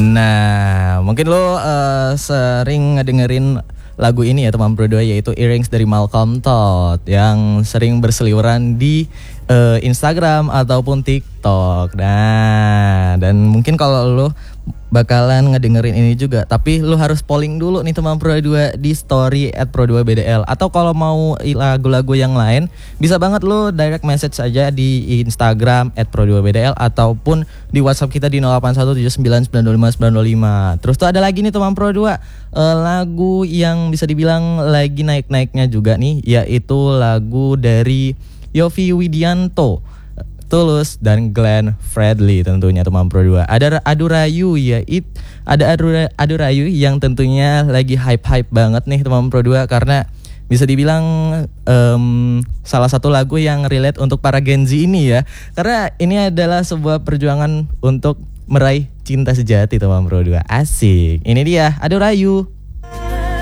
Nah, mungkin lo sering ngedengerin lagu ini ya teman berdua, yaitu Earrings dari Malcolm Todd yang sering berseliweran di Instagram ataupun TikTok. Nah, dan mungkin kalau lo bakalan ngedengerin ini juga, tapi lo harus polling dulu nih teman berdua di story @pro2bdl. Atau kalau mau lagu-lagu yang lain, bisa banget lo direct message aja di Instagram @pro2bdl ataupun di WhatsApp kita di 0817992595. Terus tuh ada lagi nih teman Pro2, lagu yang bisa dibilang lagi naik-naiknya juga nih, yaitu lagu dari Yovie Widianto, Tulus dan Glenn Fredly tentunya teman Pro2. Ada Adu Rayu ya, ada Adu Rayu yang tentunya lagi hype banget nih teman Pro2, karena bisa dibilang salah satu lagu yang relate untuk para Gen Z ini ya. Karena ini adalah sebuah perjuangan untuk meraih cinta sejati teman Pro2. Asik. Ini dia Adu Rayu.